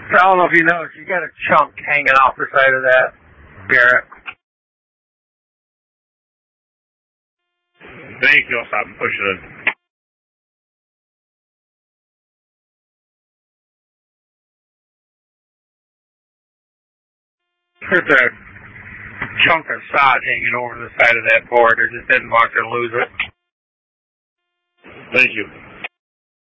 I don't know if you noticed, you got a chunk hanging off the side of that, Garrett. Thank you. I'll stop and push it in. There's a chunk of sod hanging over the side of that board. I just didn't want to lose it. Thank you.